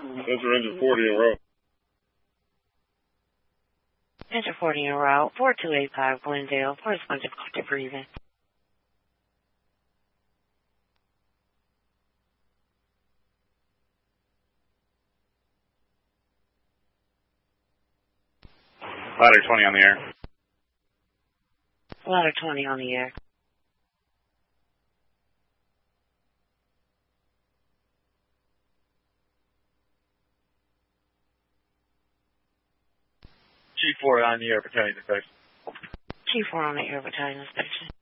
Enter engine 40 en route. Enter 40 en route, 4285 Glendale, for response difficulty breathing. Ladder 20 on the air. Ladder 20 on the air. G4 on the air, battalion station. G4 on the air, battalion station.